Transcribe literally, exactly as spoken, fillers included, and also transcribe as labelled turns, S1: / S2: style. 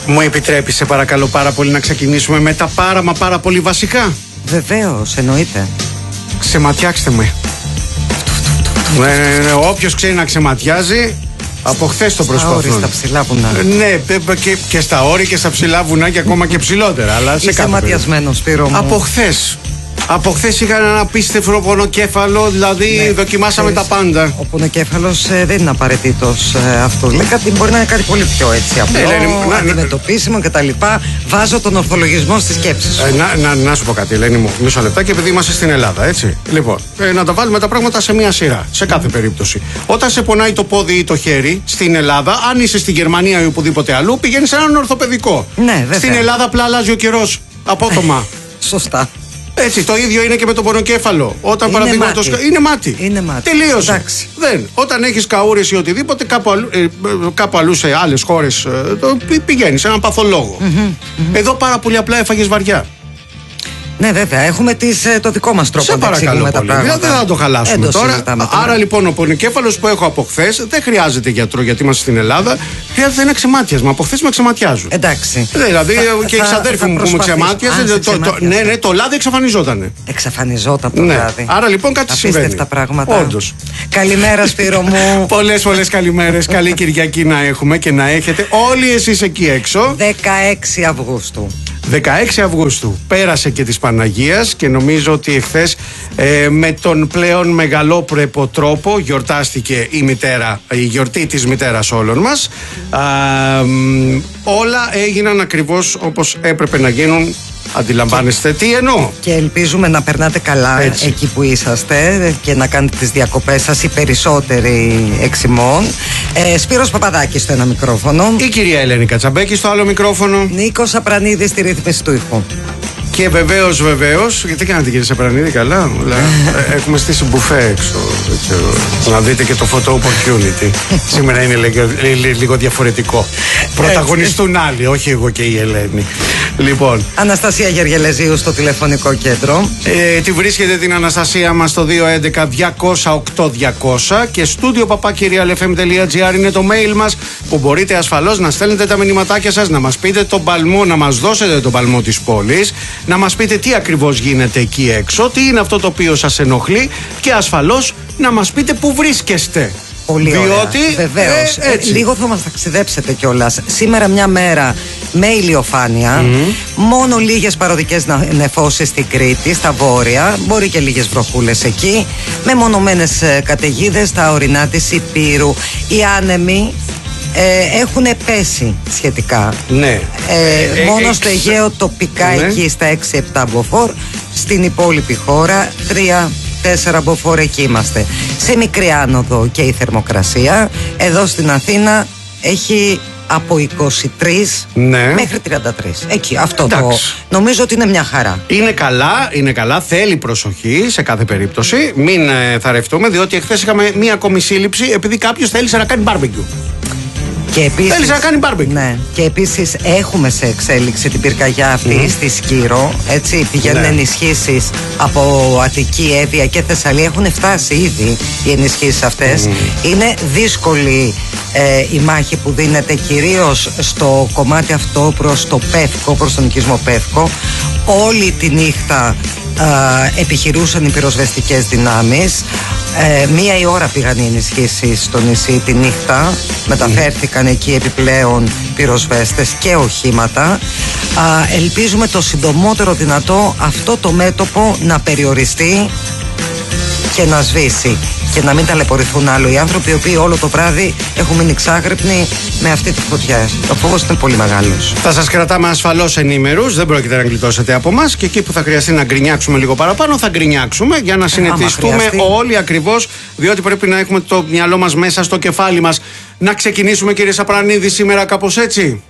S1: Μου επιτρέπεις, σε παρακαλώ πάρα πολύ, να ξεκινήσουμε με τα πάρα μα πάρα πολύ βασικά?
S2: Βεβαίως, εννοείται.
S1: Ξεματιάξτε με. Ναι, ναι, ναι, όποιος ξέρει να ξεματιάζει, από χθες το προσπαθούν.
S2: Στα όρη, στα ψηλά βουνά.
S1: Ναι, και, και στα όρη και στα ψηλά βουνά και ακόμα και ψηλότερα. Αλλά σε
S2: Είσαι ματιασμένος, Σπύρο μου.
S1: Από χθες. Από χθες είχα ένα απίστευτο πονοκέφαλο, δηλαδή ναι, δοκιμάσαμε χθες, τα πάντα.
S2: Ο πονοκέφαλος ε, δεν είναι απαραίτητος ε, αυτό. Λέει κάτι, μπορεί να είναι κάτι πολύ πιο έτσι απλό, ναι, αντιμετωπίσιμο κτλ. Βάζω τον ορθολογισμό στη σκέψη σου.
S1: Ε, να, να, να σου πω κάτι, Ελένη μου, μισό λεπτάκι, επειδή είμαστε στην Ελλάδα, έτσι. Λοιπόν, ε, να τα βάλουμε τα πράγματα σε μία σειρά, σε κάθε mm. περίπτωση. Όταν σε πονάει το πόδι ή το χέρι στην Ελλάδα, αν είσαι στη Γερμανία ή οπουδήποτε αλλού, πηγαίνεις σε έναν ορθοπαιδικό.
S2: Ναι, βέβαια.
S1: Στην Ελλάδα απλά αλλάζει ο καιρός απότομα.
S2: Σωστά.
S1: Έτσι, το ίδιο είναι και με το πονοκέφαλο. Όταν παραδείγματος. Είναι μάτι.
S2: Είναι μάτι.
S1: Τελείωσε. Εντάξει. Δεν. Όταν έχεις καούρες ή οτιδήποτε, κάπου αλλού, ε, κάπου αλλού σε άλλες χώρες ε, πηγαίνεις σε έναν παθολόγο. Mm-hmm, mm-hmm. Εδώ πάρα πολύ απλά έφαγες βαριά.
S2: Ναι, βέβαια, έχουμε τις, το δικό μας τρόπο να εξηγούμε τα πράγματα.
S1: Δεν θα το χαλάσουμε ε, τώρα. Άρα λοιπόν ο πονοκέφαλος που έχω από χθες δεν χρειάζεται γιατρό, γιατί είμαστε στην Ελλάδα. Χρειάζεται ένα ξεμάτιασμα. Από χθες με ξεματιάζουν.
S2: Εντάξει.
S1: Δηλαδή θα, και οι ξαδέρφοι μου που με ξεμάτιαζαν. Ναι, ναι, το λάδι εξαφανιζότανε.
S2: Εξαφανιζόταν το
S1: ναι.
S2: λάδι.
S1: Άρα λοιπόν κάτι συμβαίνει.
S2: Απίστευτα πράγματα.
S1: Όντως.
S2: Καλημέρα, Σπύρο μου.
S1: Πολλές, πολλές καλημέρες. Καλή Κυριακή να έχουμε και να έχετε όλοι εσείς εκεί έξω.
S2: δεκαέξι Αυγούστου.
S1: δεκαέξι Αυγούστου πέρασε και της Παναγίας και νομίζω ότι εχθές ε, με τον πλέον μεγαλόπρεπο τρόπο γιορτάστηκε η μητέρα, η γιορτή της μητέρας όλων μας. Α, μ, όλα έγιναν ακριβώς όπως έπρεπε να γίνουν. Αντιλαμβάνεστε τι εννοώ?
S2: Και ελπίζουμε να περνάτε καλά έτσι εκεί που είσαστε και να κάνετε τις διακοπές σας οι περισσότεροι εξημών. ε, Σπύρος Παπαδάκης στο ένα μικρόφωνο.
S1: Η κυρία Ελένη Κατσαμπέκη στο άλλο μικρόφωνο.
S2: Νίκος Απρανίδης στη ρύθμιση του ήχου.
S1: Και βεβαίως, βεβαίως, γιατί κάνατε κύριε Σαπρανίδη, καλά. Έχουμε στήσει μπουφέ έξω. Να δείτε και το photo opportunity. Σήμερα είναι λίγο, λίγο διαφορετικό. Πρωταγωνιστούν άλλοι, όχι εγώ και η Ελένη. Λοιπόν.
S2: Αναστασία Γεργελεζίου στο τηλεφωνικό κέντρο.
S1: Ε, τη βρίσκεται την Αναστασία μας στο δύο έντεκα διακόσια οκτώ διακόσια και studio παπάκυριαλεφm τελεία gr είναι το mail μας που μπορείτε ασφαλώς να στέλνετε τα μηνυματάκια σας, να μας πείτε τον παλμό, να μας δώσετε τον παλμό της πόλης, να μας πείτε τι ακριβώς γίνεται εκεί έξω, τι είναι αυτό το οποίο σας ενοχλεί και ασφαλώς να μας πείτε που βρίσκεστε.
S2: Πολύ
S1: διότι,
S2: ωραία. Βεβαίως. Ε, ε, λίγο θα μας ταξιδέψετε κιόλας. Σήμερα μια μέρα με ηλιοφάνεια. Mm-hmm. Μόνο λίγες παροδικές νεφώσεις στην Κρήτη, στα βόρεια. Μπορεί και λίγες βροχούλες εκεί. Με μονομένες καταιγίδες στα ορεινά της Υπήρου. Οι άνεμοι ε, έχουν πέσει σχετικά.
S1: Ναι.
S2: Ε, ε, μόνο ε, στο Αιγαίο τοπικά ναι. εκεί στα έξι επτά μποφόρ. Στην υπόλοιπη χώρα τρία τέσσερα μποφόρ εκεί είμαστε. Σε μικρή άνοδο και η θερμοκρασία. Εδώ στην Αθήνα έχει από είκοσι τρεις
S1: ναι.
S2: μέχρι τριάντα τρεις. Εκεί, αυτό
S1: εντάξει.
S2: το νομίζω ότι είναι μια χαρά.
S1: Είναι καλά, είναι καλά, θέλει προσοχή σε κάθε περίπτωση. Μην ε, θαρρευτούμε, διότι εχθές είχαμε μια ακόμη σύλληψη επειδή κάποιος θέλησε να κάνει barbecue.
S2: Και επίσης,
S1: θέλει να κάνει μπάρμπεκιου.
S2: Ναι. Και επίσης έχουμε σε εξέλιξη την πυρκαγιά αυτή mm. στη Σκύρο. Έτσι, πηγαίνουν ναι. ενισχύσεις από Αττική, Εύβοια και Θεσσαλία. Έχουν φτάσει ήδη οι ενισχύσεις αυτές. Mm. Είναι δύσκολη ε, η μάχη που δίνεται κυρίως στο κομμάτι αυτό προς το Πεύκο, προς τον οικισμό Πεύκο. Όλη τη νύχτα ε, επιχειρούσαν οι πυροσβεστικές δυνάμεις. Ε, μία η ώρα πήγαν οι ενισχύσεις στο νησί τη νύχτα. Μεταφέρθηκαν εκεί επιπλέον πυροσβέστες και οχήματα. Α, ελπίζουμε το συντομότερο δυνατό αυτό το μέτωπο να περιοριστεί και να σβήσει και να μην ταλαιπωρηθούν άλλο οι άνθρωποι οι οποίοι όλο το βράδυ έχουν μείνει ξάγρυπνοι με αυτή τη φωτιά. Ο φόβος είναι πολύ μεγάλος.
S1: Θα σας κρατάμε ασφαλώς ενήμερους, δεν πρόκειται να γλιτώσετε από εμάς και εκεί που θα χρειαστεί να γκρινιάξουμε λίγο παραπάνω θα γκρινιάξουμε για να συνετιστούμε ε, όλοι ακριβώς, διότι πρέπει να έχουμε το μυαλό μας μέσα στο κεφάλι μας. Να ξεκινήσουμε κύριε Σαπρανίδη σήμερα κάπως έτσι.